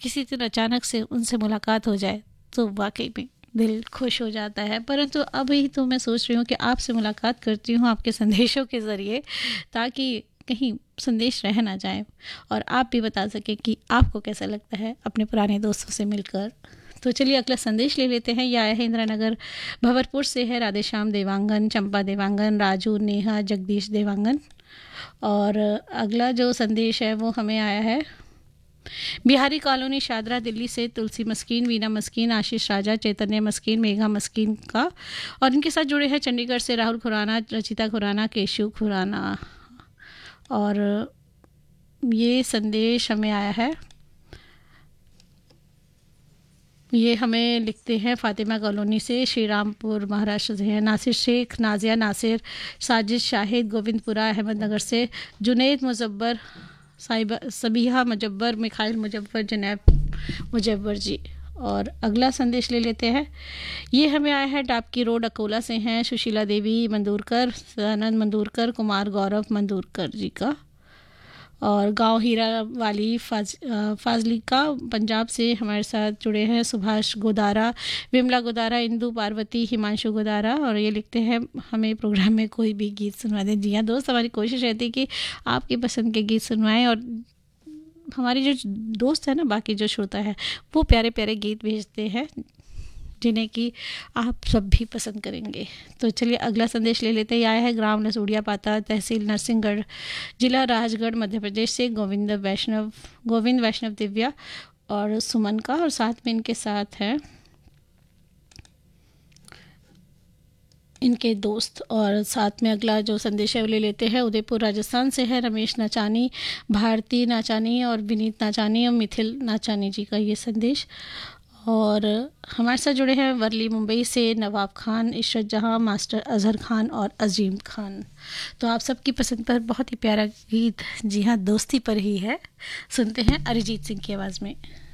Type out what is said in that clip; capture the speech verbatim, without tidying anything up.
किसी दिन अचानक से उनसे मुलाकात हो जाए तो वाकई में दिल खुश हो जाता है। परंतु अभी तो मैं सोच रही हूँ कि आपसे मुलाकात करती हूँ आपके संदेशों के ज़रिए, ताकि कहीं संदेश रह ना जाए और आप भी बता सकें कि आपको कैसा लगता है अपने पुराने दोस्तों से मिलकर। तो चलिए अगला संदेश ले लेते हैं। यह आया है इंदिरा नगर भंवरपुर से है, राधेश्याम देवांगन, चंपा देवांगन, राजू, नेहा, जगदीश देवांगन। और अगला जो संदेश है वो हमें आया है बिहारी कॉलोनी शादरा दिल्ली से तुलसी मस्कीन, वीना मस्कीन, आशीष राजा, चैतन्य मस्कीन, मेघा मस्कीन का। और इनके साथ जुड़े हैं चंडीगढ़ से राहुल खुराना, रचिता खुराना, केशु खुराना। और ये संदेश हमें आया है, ये हमें लिखते हैं फातिमा कॉलोनी से, श्री रामपुर महाराष्ट्र से है, नासिर शेख, नाजिया नासिर, साजिद शाहिद, गोविंदपुरा अहमदनगर से, जुनैद मुजब्बर, साहिबा सबिहा मुजब्बर, मिखाइल मुजब्बर, जनैब मुजब्बर जी। और अगला संदेश ले लेते हैं। ये हमें आया है डाबकी रोड अकोला से हैं, सुशीला देवी मंदूरकर, सदानंद मंदूरकर, कुमार गौरव मंदूरकर जी का। और गांव हीरा वाली फाज फाजलिका पंजाब से हमारे साथ जुड़े हैं सुभाष गोदारा, विमला गोदारा, इंदु पार्वती, हिमांशु गोदारा। और ये लिखते हैं हमें प्रोग्राम में कोई भी गीत सुनवा दें। जी हाँ दोस्त, हमारी कोशिश रहती है कि आपकी पसंद के गीत सुनवाएं और हमारे जो दोस्त हैं ना, बाकी जो श्रोता है, वो प्यारे प्यारे गीत भेजते हैं जिन्हें कि आप सब भी पसंद करेंगे। तो चलिए अगला संदेश ले लेते हैं। आया है ग्राम नसूड़िया पाता, तहसील नरसिंहगढ़, जिला राजगढ़, मध्य प्रदेश से गोविंद वैष्णव, गोविंद वैष्णव दिव्या और सुमन का। और साथ में इनके साथ है इनके दोस्त। और साथ में अगला जो संदेश है वो ले लेते हैं, उदयपुर राजस्थान से है, रमेश नाचानी, भारती नाचानी और विनीत नाचानी और मिथिल नाचानी जी का ये संदेश। और हमारे साथ जुड़े हैं वर्ली मुंबई से नवाब खान, इशरत जहां, मास्टर अजहर खान और अजीम खान। तो आप सबकी पसंद पर बहुत ही प्यारा गीत, जी हाँ दोस्ती पर ही है, सुनते हैं अरिजीत सिंह की आवाज़ में।